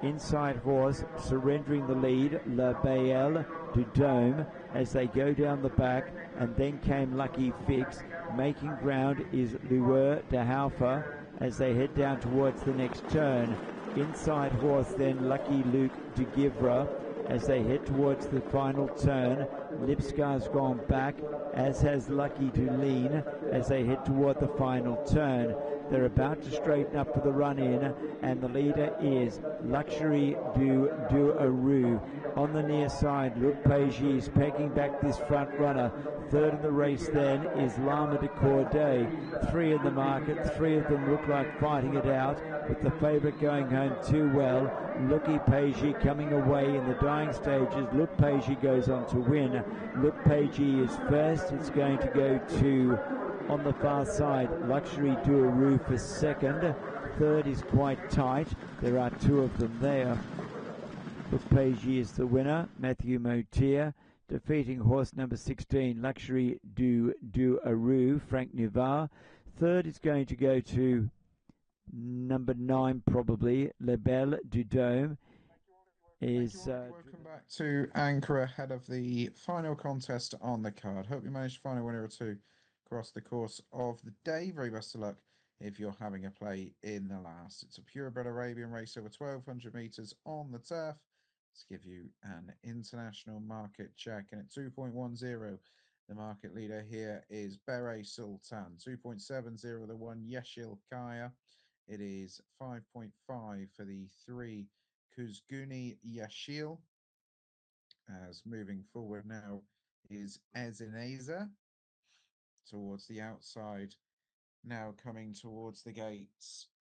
Inside horse surrendering the lead, La Bayelle du Dome, as they go down the back, and then came Lucky Fix. Making ground is Lueur de Haufa as they head down towards the next turn. Inside horse then Lucky Luke de Givre as they head towards the final turn. Lipscar's gone back, as has Lucky Dulene as they head toward the final turn. They're about to straighten up for the run-in, and the leader is Luxury du Aru. On the near side, Luc Pagis is pegging back this front runner. Third in the race then is Lama de Corday. Three in the market, three of them look like fighting it out, with the favourite going home too well. Lucky Pagis coming away in the dying stages. Luc Pagis goes on to win. Luc Pagis is first. It's going to go to, on the far side, Luxury du Aru for second. Third is quite tight. There are two of them there. Luc Pagis is the winner. Matthew Motier defeating horse number 16, Luxury du Aru, Frank Navarre. Third is going to go to number 9, probably, La Belle du Dome. Welcome back to Anchor ahead of the final contest on the card. Hope you managed to find a winner or two across the course of the day. Very best of luck if you're having a play in the last. It's a purebred Arabian race over 1,200 metres on the turf. Let's give you an international market check. And at 2.10, the market leader here is Beret Sultan. 2.70, the one Yeshil Kaya. It is 5.5 for the 3 Kuzguni Yashil. As moving forward now is Ezineza towards the outside. Now coming towards the gates